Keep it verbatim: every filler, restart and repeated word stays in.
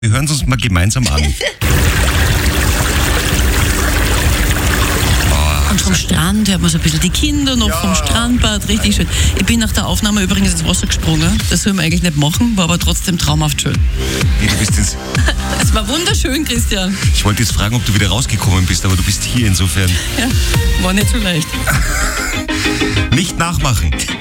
Wir hören es uns mal gemeinsam an. Und vom Strand hört man so ein bisschen die Kinder noch Ja. vom Strandbad, richtig schön. Ich bin nach der Aufnahme übrigens ins Wasser gesprungen. Das soll man eigentlich nicht machen, war aber trotzdem traumhaft schön. Wie, du bist ins, Es war wunderschön, Christian. ich wollte jetzt fragen, ob du wieder rausgekommen bist, aber du bist hier insofern. Ja, war nicht so leicht. Nicht nachmachen.